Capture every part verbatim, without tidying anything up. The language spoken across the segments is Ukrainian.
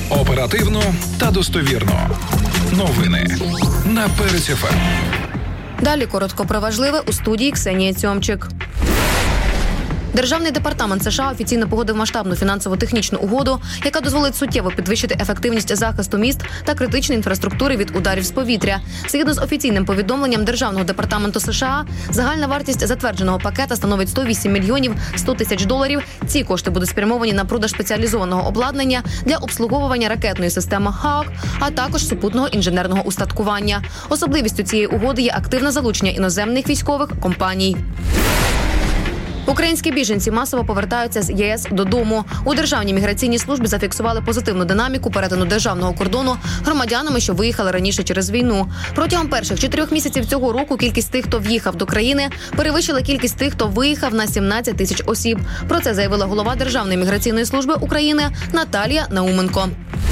Оперативно та достовірно. Новини на Перець еф ем. Далі коротко про важливе у студії Ксенія Цьомчик. Державний департамент США офіційно погодив масштабну фінансово-технічну угоду, яка дозволить суттєво підвищити ефективність захисту міст та критичної інфраструктури від ударів з повітря. Згідно з офіційним повідомленням Державного департаменту США, загальна вартість затвердженого пакета становить сто вісім мільйонів сто тисяч доларів. Ці кошти будуть спрямовані на продаж спеціалізованого обладнання для обслуговування ракетної системи «Хаук», а також супутного інженерного устаткування. Особливістю цієї угоди є активне залучення іноземних військових компаній. Українські біженці масово повертаються з ЄС додому. У Державній міграційній службі зафіксували позитивну динаміку перетину державного кордону громадянами, що виїхали раніше через війну. Протягом перших чотирьох місяців цього року кількість тих, хто в'їхав до країни, перевищила кількість тих, хто виїхав, на сімнадцять тисяч осіб. Про це заявила голова Державної міграційної служби України Наталія Науменко.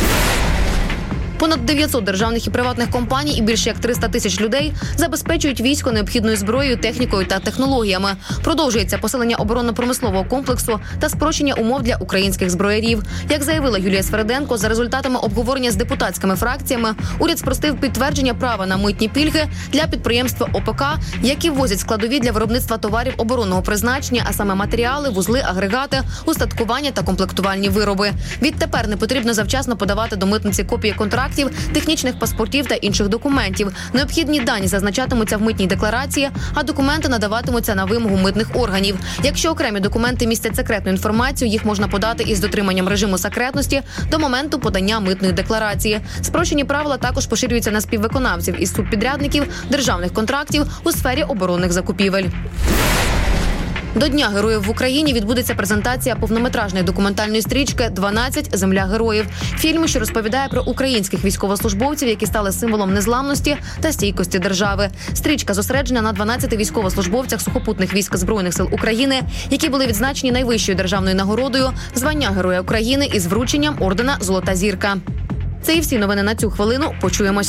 Понад дев'ятсот державних і приватних компаній і більше як триста тисяч людей забезпечують військо необхідною зброєю, технікою та технологіями. Продовжується посилення оборонно-промислового комплексу та спрощення умов для українських зброярів. Як заявила Юлія Свериденко, за результатами обговорення з депутатськими фракціями уряд спростив підтвердження права на митні пільги для підприємств О Пе Ка, які ввозять складові для виробництва товарів оборонного призначення, а саме матеріали, вузли, агрегати, устаткування та комплектувальні вироби. Відтепер не потрібно завчасно подавати до митниці копії контрактів, технічних паспортів та інших документів. Необхідні дані зазначатимуться в митній декларації, а документи надаватимуться на вимогу митних органів. Якщо окремі документи містять секретну інформацію, їх можна подати із дотриманням режиму секретності до моменту подання митної декларації. Спрощені правила також поширюються на співвиконавців із субпідрядників державних контрактів у сфері оборонних закупівель. До Дня героїв в Україні відбудеться презентація повнометражної документальної стрічки «дванадцять. Земля героїв». Фільм, що розповідає про українських військовослужбовців, які стали символом незламності та стійкості держави. Стрічка зосереджена на дванадцяти військовослужбовцях сухопутних військ Збройних сил України, які були відзначені найвищою державною нагородою звання Героя України із врученням ордена «Золота зірка». Це і всі новини на цю хвилину. Почуємось.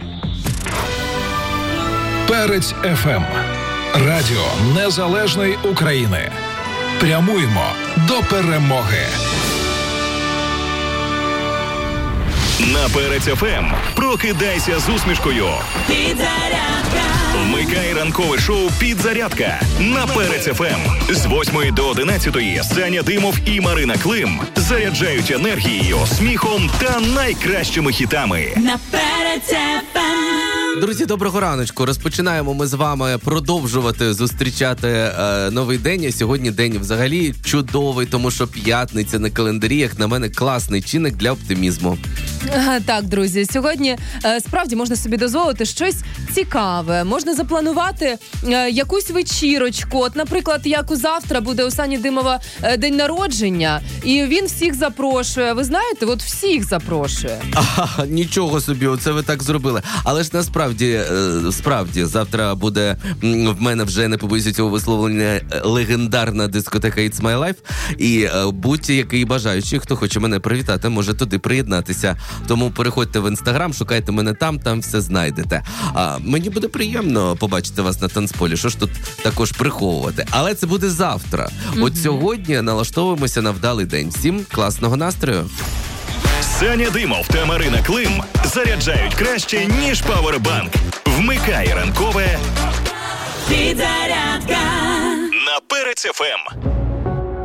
Перець еф ем. Радіо Незалежної України. Прямуємо до перемоги. На Перець еф ем прокидайся з усмішкою. Підзарядка. Вмикай ранкове шоу «Підзарядка» на Перець еф ем. З восьмої до одинадцятої Саня Димов і Марина Клим заряджають енергією, сміхом та найкращими хітами. На Перець еф ем. Друзі, доброго раночку. Розпочинаємо ми з вами продовжувати зустрічати е, новий день. А сьогодні день взагалі чудовий, тому що п'ятниця на календарі, як на мене, класний чинник для оптимізму. Так, друзі, сьогодні е, справді можна собі дозволити щось цікаве. Можна запланувати е, якусь вечірочку. От, наприклад, як у завтра буде у Сані Димова е, день народження, і він всіх запрошує. Ви знаєте, от всіх запрошує. Ага, нічого собі, оце ви так зробили. Але ж насправді, е, справді, завтра буде м, в мене вже, не побоюся цього висловлення, легендарна дискотека It's My Life. І е, будь-який бажаючий, хто хоче мене привітати, може туди приєднатися. Тому переходьте в Інстаграм, шукайте мене там, там все знайдете. А мені буде приємно побачити вас на танцполі, що ж тут також приховувати. Але це буде завтра. Mm-hmm. От сьогодні налаштовуємося на вдалий день. Всім класного настрою. Саня Димов та Марина Клим заряджають краще, ніж Павербанк. Вмикай ранкове «Підзарядка» на Перець еф ем.